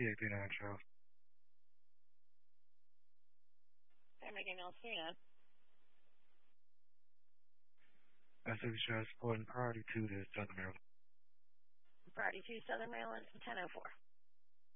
PA39 Charles. I'm making Alcina. SW Charles supporting Priority 2 to Southern Maryland. Priority 2, Southern Maryland, 1004.